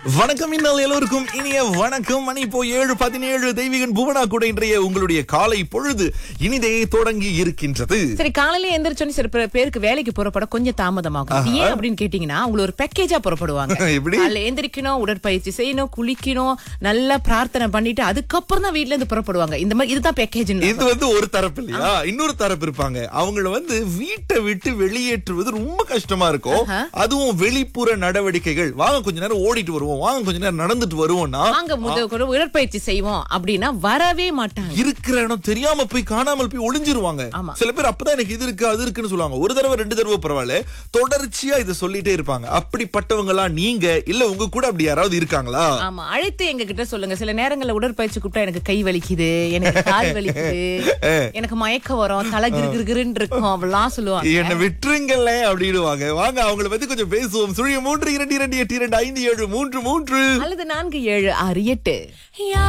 வணக்கம் இன்னல் எல்லோருக்கும் இனிய வணக்கம். மணி இப்போ 7:17. தெய்வீகன் புவனா கூட இன்றைய உங்களுடைய காலை பொழுது இனிதே தொடங்கி இருக்கின்றது. சரி, காலையில எந்திரிச்சோன்னு சில பேருக்கு வேலைக்கு புறப்பட கொஞ்சம் தாமதமாகும். அது ஏன் அப்படின்னு கேட்டீங்கன்னா, அவங்கள ஒரு பேக்கேஜா புறப்படுவாங்க. எப்படி? காலையில எந்திரிக்கணும், உடற்பயிற்சி செய்யணும், குளிக்கணும், நல்லா பிரார்த்தனை பண்ணிட்டு அதுக்கப்புறம் தான் வீட்ல இருந்து புறப்படுவாங்க. இந்த மாதிரி இதுதான் பேக்கேஜ். இது ஒரு தரப்பு இல்லையா? இன்னொரு தரப்பு இருப்பாங்க. அவங்கள வீட்டை விட்டு வெளியேற்றுவது ரொம்ப கஷ்டமா இருக்கும். அதுவும் வெளிப்புற நடவடிக்கைகள், வாங்க கொஞ்ச நேரம் ஓடிட்டு வருவோம், வாங்க கொஞ்ச நேரம் நடந்துட்டு வருவோம்னா, வாங்க உடற்பயிற்சி செய்வோம் அப்படின்னா வரவே மாட்டாங்க. இருக்கிற இடம் தெரியாம போய் காணாமல் போய் ஒளிஞ்சிருவாங்க. சில பேர் அப்பதான் எனக்கு இது இருக்கு அது இருக்குன்னு சொல்லுவாங்க. ஒரு தடவை 2 தடவை பரவாயில்ல, தொடர்ச்சியா இதை சொல்லிட்டே இருப்பாங்க. அப்படிப்பட்டவங்க எல்லாம் நீங்க இல்ல, உங்க கூட அப்படி யாராவது இருக்காங்களா? ஆமா, அழைத்து எங்க கிட்ட சொல்லுங்க. சில நேரங்கள்ல உடற்பயிற்சி கூப்பிட்டா எனக்கு கை வலிக்குது, எனக்கு கால் வலிக்குது, எனக்கு மயக்கம் வரும், தலை கிருகிருன்னு இருக்கும் அப்படிலாம் சொல்லுவாங்க. என்ன விட்டுருங்கல்ல அப்படிடுவாங்க. வாங்க அவங்கள பத்தி கொஞ்சம் பேசுவோம். 3 2 2 8 2 5 7 3 3 அல்லது 4 7 6 8.